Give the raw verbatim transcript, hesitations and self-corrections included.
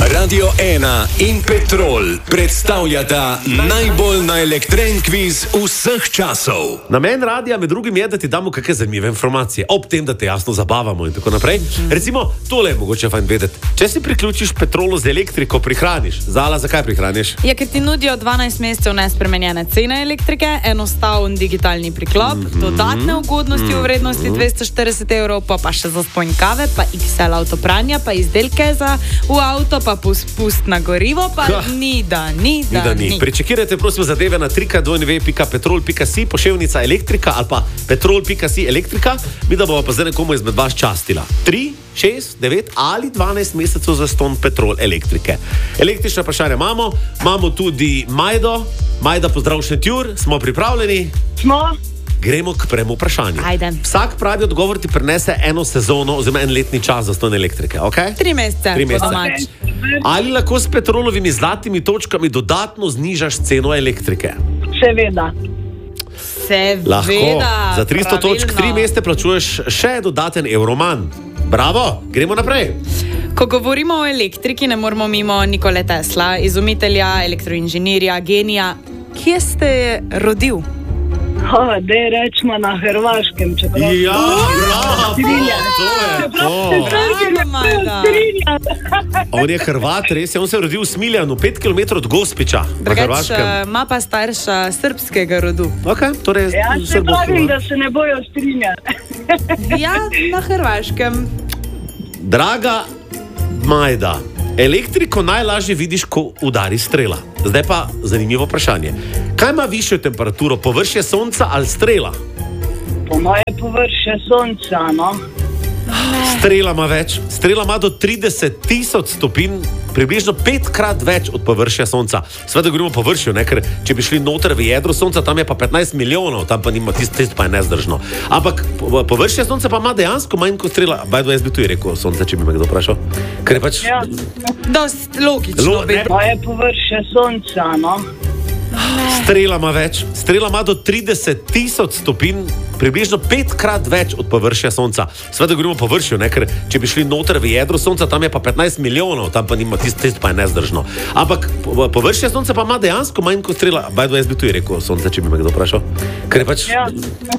Radio ena in Petrol predstavljata najbolj naelektren kviz vseh časov. Namen radija med drugim je, da ti damo kakšne zanimive informacije, ob tem, da te jasno zabavamo in tako naprej. Recimo, tole je mogoče fajn vedeti. Če si priključiš Petrolu z elektriko, prihraniš. Zala, zakaj prihraniš? Ja, ker ti nudijo dvanajst mesecev nespremenjene cene elektrike, enostaven digitalni priklop, mm-hmm. dodatne ugodnosti mm-hmm. v vrednosti dvesto štirideset evrov, pa, pa še zastonj kave, pa iks el avtopranja, pa izdelke za v avto, pa spust na gorivo, pa ha. ni da, ni da, ni da, ni. ni. Prečekirajte, prosim, zadeve na w w w pika petrol pika si, poševnica elektrika ali pa petrol pika si elektrika, mi da bomo pa zdaj nekomu izmed vas častila. tri, šest, devet ali dvanajst mesecev za ston Petrol elektrike. Električna vprašanja imamo, imamo tudi Majdo. Majda, pozdrav Šentjur, smo pripravljeni? Smo. Gremo k prvemu vprašanju. Ajde. Vsak pravi odgovor ti prinese eno sezono oziroma en letni čas za ston elektrike, ok? Tri mesece. Tri mesece. Okay. Ali lahko s Petrolovimi zlatimi točkami dodatno znižaš ceno elektrike? Seveda. Seveda. Lahko. Za tristo pravilno. točk tri mesece plačuješ še dodaten evro manj. Bravo, gremo naprej. Ko govorimo o elektriki, ne moramo mimo Nikole Tesla, izumitelja, elektroinženirja, genija. Kje ste rodil? Ha, dej rečemo na Hrvaškem, čeprav. Ja, bravo, to je to. Bravo, Majda. On je Hrvat, res je, on se je rodil v Smiljanu, pet kilometrov od Gospiča. Drugač, ima pa starša srbskega rodu. Ok, torej Ja, se pravim, da se ne bojo strinjati. Ja, na Hrvaškem. Draga Majda, elektriko najlažje vidiš, ko udari strela. Zdaj pa zanimivo vprašanje. Kaj ima višjo temperaturo, površje sonca ali strela? Po moje površje sonca, no. Strela ima več. Strela ima do trideset tisoč stopinj, približno petkrat več od površja sonca. Sveda govorimo o površju, ne? Ker če bi šli noter v jedro sonca, tam je pa petnajst milijonov, tam pa nima, tisto tist pa je nezdržno. Ampak površje sonca pa ima dejansko manj kot strela. Bajdo, jaz bi tu rekel sonce, če bi me kdo vprašal. Ker je pač... Ja. Dost logično. Lo- ne- Moje površje sonca, no. Strela ima več. Strela ima do trideset tisoč stopinj, približno petkrat več od površja sonca. Sveda govorimo o površju, ne? Ker če bi šli noter v jedro sonca, tam je pa petnajst milijonov, tam pa nima, tisto tist pa je nezdržno. Ampak površje sonca pa ima dejansko manj kot strela. Bajdo, jaz bi tu rekel sonce, če bi me kdo vprašal. Ker je pač... Ja.